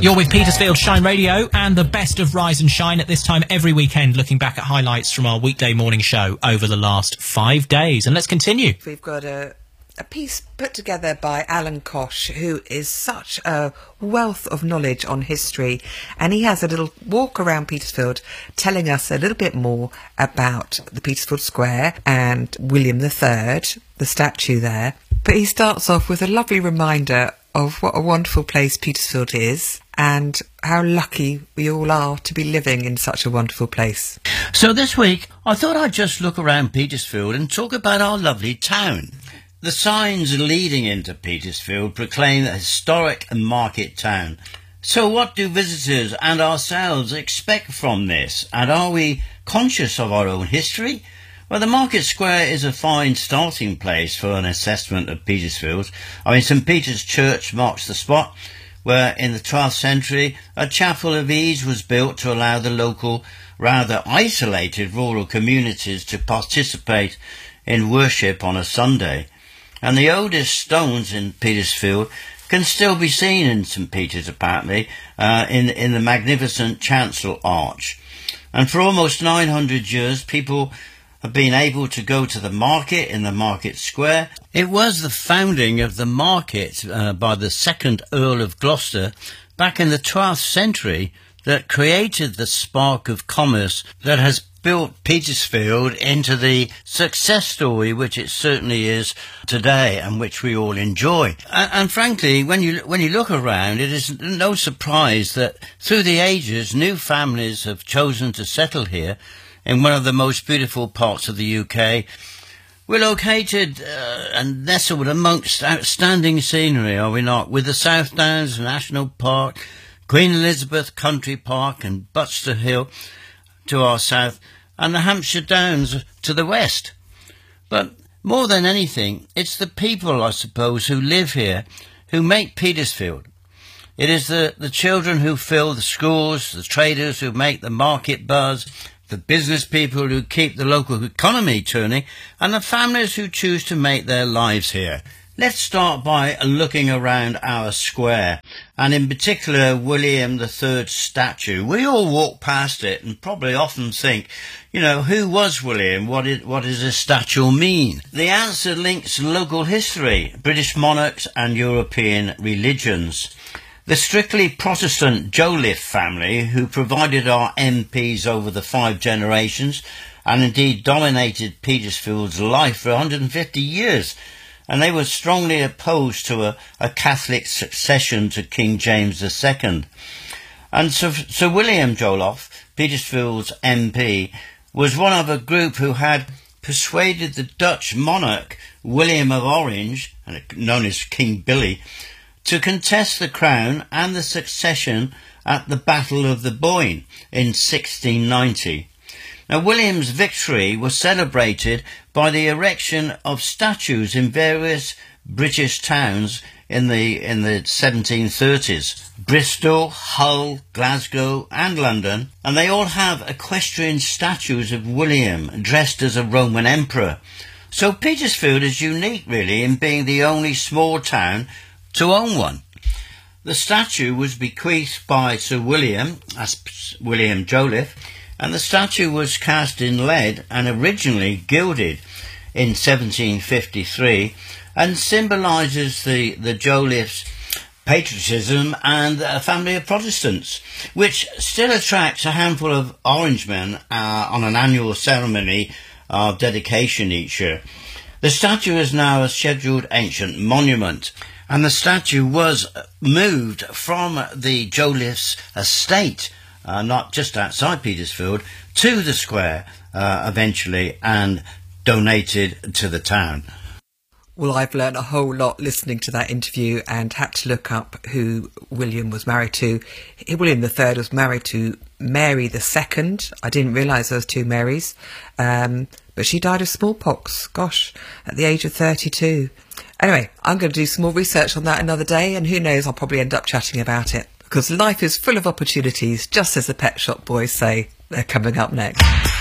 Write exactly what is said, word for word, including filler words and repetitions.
You're with Petersfield Shine Radio and the best of Rise and Shine at this time every weekend, looking back at highlights from our weekday morning show over the last five days. And let's continue. We've got a, a piece put together by Alan Kosh, who is such a wealth of knowledge on history, and he has a little walk around Petersfield telling us a little bit more about the Petersfield Square and William the Third, the statue there. But he starts off with a lovely reminder of what a wonderful place Petersfield is and how lucky we all are to be living in such a wonderful place. So this week, I thought I'd just look around Petersfield and talk about our lovely town. The signs leading into Petersfield proclaim a historic and market town. So what do visitors and ourselves expect from this? And are we conscious of our own history? Well, the Market Square is a fine starting place for an assessment of Petersfield. I mean, St Peter's Church marks the spot where in the twelfth century a chapel of ease was built to allow the local, rather isolated rural communities to participate in worship on a Sunday. And the oldest stones in Petersfield can still be seen in St Peter's, apparently, uh, in, in the magnificent chancel arch. And for almost nine hundred years, people have been able to go to the market in the Market Square. It was the founding of the market uh, by the second Earl of Gloucester back in the twelfth century that created the spark of commerce that has built Petersfield into the success story which it certainly is today and which we all enjoy. And, and frankly, when you when you look around, it is no surprise that through the ages new families have chosen to settle here in one of the most beautiful parts of the U K. We're located uh, and nestled amongst outstanding scenery, are we not? With the South Downs National Park, Queen Elizabeth Country Park and Butster Hill to our south, and the Hampshire Downs to the west. But more than anything, it's the people, I suppose, who live here who make Petersfield. It is the, the children who fill the schools, the traders who make the market buzz, the business people who keep the local economy turning, and the families who choose to make their lives here. Let's start by looking around our square, and in particular William the Third statue. We all walk past it and probably often think, you know, who was William? What, is, what does this statue mean? The answer links local history, British monarchs and European religions. The strictly Protestant Jolliffe family, who provided our M Ps over the five generations and indeed dominated Petersfield's life for one hundred fifty years, and they were strongly opposed to a, a Catholic succession to King James the Second. And Sir, Sir William Jolliffe, Petersfield's M P, was one of a group who had persuaded the Dutch monarch William of Orange, known as King Billy, to contest the crown and the succession at the Battle of the Boyne in sixteen ninety. Now, William's victory was celebrated by the erection of statues in various British towns in the in the seventeen thirties. Bristol, Hull, Glasgow and London, and they all have equestrian statues of William dressed as a Roman emperor. So Petersfield is unique, really, in being the only small town to own one. The statue was bequeathed by Sir William, as William Jolliffe, and the statue was cast in lead and originally gilded in seventeen fifty-three and symbolises the, the Jolliffe's patriotism and a family of Protestants, which still attracts a handful of Orangemen uh, on an annual ceremony of dedication each year. The statue is now a scheduled ancient monument, and the statue was moved from the Jolliffe's estate, uh, not just outside Petersfield, to the square uh, eventually, and donated to the town. Well, I've learnt a whole lot listening to that interview and had to look up who William was married to. William the Third was married to Mary the Second. I didn't realise there was two Marys. Um, but she died of smallpox, gosh, at the age of thirty-two. Anyway, I'm going to do some more research on that another day, and who knows, I'll probably end up chatting about it. Because life is full of opportunities, just as the Pet Shop Boys say. They're coming up next.